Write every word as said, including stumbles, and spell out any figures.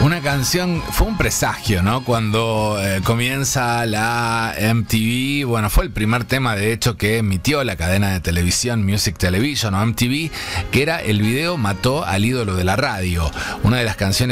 Una canción, fue un presagio, ¿no? Cuando eh, comienza la M T V, bueno, fue el primer tema de hecho que emitió la cadena de televisión Music Television o M T V, que era el video Mató al ídolo de la radio, una de las canciones